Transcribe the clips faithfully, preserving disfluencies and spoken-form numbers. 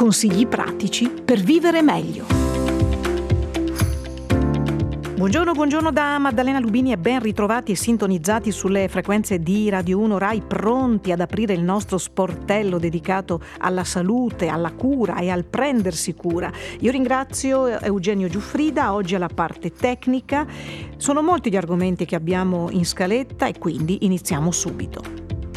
Consigli pratici per vivere meglio. Buongiorno, buongiorno da Maddalena Lubini e ben ritrovati e sintonizzati sulle frequenze di Radio uno Rai, pronti ad aprire il nostro sportello dedicato alla salute, alla cura e al prendersi cura. Io ringrazio Eugenio Giuffrida, oggi alla parte tecnica. Sono molti gli argomenti che abbiamo in scaletta e quindi iniziamo subito.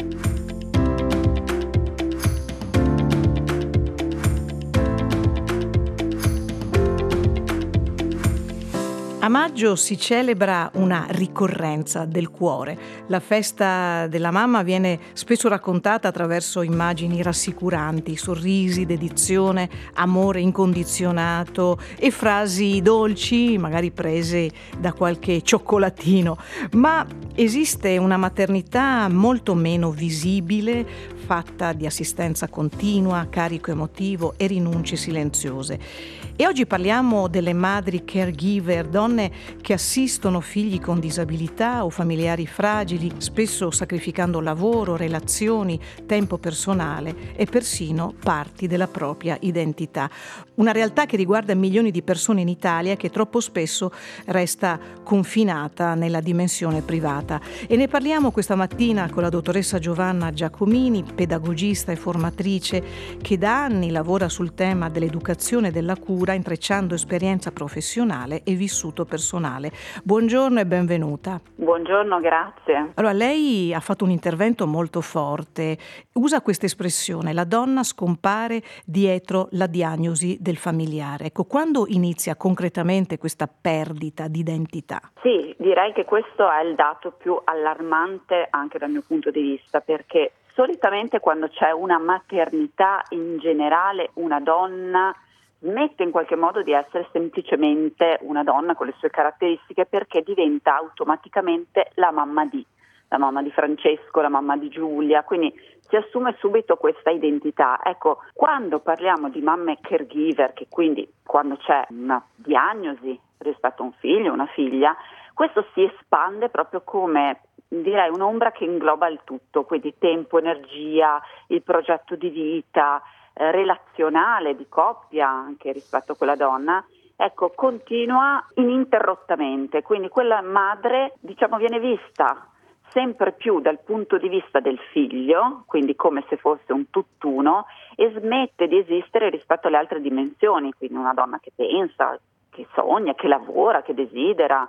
A maggio si celebra una ricorrenza del cuore. La festa della mamma viene spesso raccontata attraverso immagini rassicuranti, sorrisi, dedizione, amore incondizionato e frasi dolci, magari prese da qualche cioccolatino. Ma esiste una maternità molto meno visibile, fatta di assistenza continua, carico emotivo e rinunce silenziose. E oggi parliamo delle madri caregiver, donne che assistono figli con disabilità o familiari fragili, spesso sacrificando lavoro, relazioni, tempo personale e persino parti della propria identità. Una realtà che riguarda milioni di persone in Italia e che troppo spesso resta confinata nella dimensione privata. E ne parliamo questa mattina con la dottoressa Giovanna Giacomini, pedagogista e formatrice che da anni lavora sul tema dell'educazione e della cura, intrecciando esperienza professionale e vissuto personale. Buongiorno e benvenuta. Buongiorno, grazie. Allora, lei ha fatto un intervento molto forte, usa questa espressione: la donna scompare dietro la diagnosi del familiare. Ecco, quando inizia concretamente questa perdita di identità? Sì, direi che questo è il dato più allarmante anche dal mio punto di vista, perché solitamente quando c'è una maternità in generale, una donna smette in qualche modo di essere semplicemente una donna con le sue caratteristiche, perché diventa automaticamente la mamma di, la mamma di Francesco, la mamma di Giulia, quindi si assume subito questa identità. Ecco, quando parliamo di mamme caregiver, che quindi quando c'è una diagnosi rispetto a un figlio, una figlia, questo si espande proprio come, direi, un'ombra che ingloba il tutto, quindi tempo, energia, il progetto di vita, eh, relazionale, di coppia anche rispetto a quella donna, ecco, continua ininterrottamente, quindi quella madre, diciamo, viene vista sempre più dal punto di vista del figlio, quindi come se fosse un tutt'uno, e smette di esistere rispetto alle altre dimensioni, quindi una donna che pensa, che sogna, che lavora, che desidera.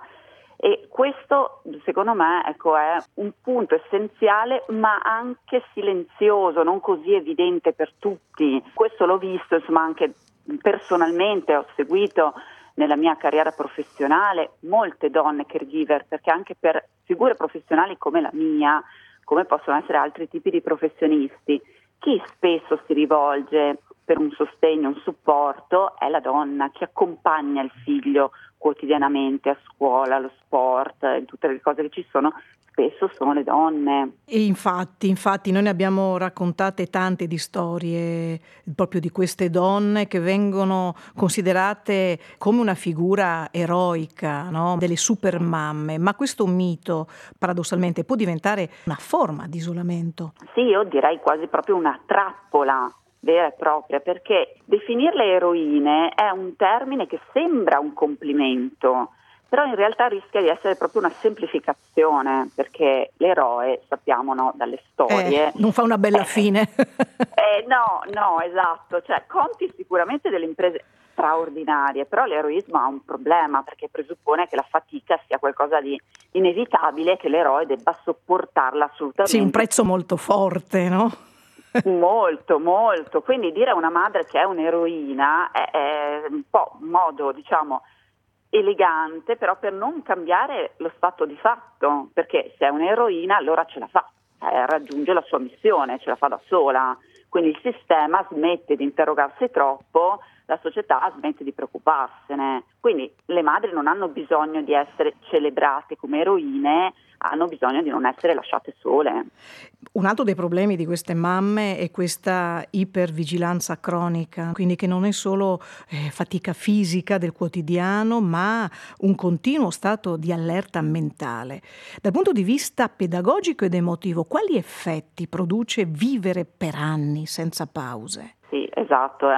E questo, secondo me, ecco, è un punto essenziale, ma anche silenzioso, non così evidente per tutti. Questo l'ho visto, insomma, anche personalmente, ho seguito nella mia carriera professionale molte donne caregiver, perché anche per figure professionali come la mia, come possono essere altri tipi di professionisti, chi spesso si rivolge per un sostegno, un supporto, è la donna, chi accompagna il figlio quotidianamente a scuola, allo sport, in tutte le cose che ci sono, spesso sono le donne. E infatti, infatti noi ne abbiamo raccontate tante di storie proprio di queste donne che vengono considerate come una figura eroica, no? Delle super mamme, ma questo mito paradossalmente può diventare una forma di isolamento. Sì, io direi quasi proprio una trappola vera e propria, perché definirle eroine è un termine che sembra un complimento, però in realtà rischia di essere proprio una semplificazione, perché l'eroe, sappiamo, no, dalle storie, eh, non fa una bella eh, fine. eh, no, no, esatto, cioè conti sicuramente delle imprese straordinarie, però l'eroismo ha un problema, perché presuppone che la fatica sia qualcosa di inevitabile e che l'eroe debba sopportarla assolutamente. Sì, un prezzo molto forte, no? Molto, molto. Quindi dire a una madre che è un'eroina è, è un po' un modo, diciamo, elegante, però per non cambiare lo stato di fatto, perché se è un'eroina allora ce la fa, eh, raggiunge la sua missione, ce la fa da sola. Quindi il sistema smette di interrogarsi troppo, la società smette di preoccuparsene. Quindi le madri non hanno bisogno di essere celebrate come eroine, hanno bisogno di non essere lasciate sole. Un altro dei problemi di queste mamme è questa ipervigilanza cronica, quindi che non è solo eh, fatica fisica del quotidiano, ma un continuo stato di allerta mentale. Dal punto di vista pedagogico ed emotivo, quali effetti produce vivere per anni senza pause? Sì, esatto, è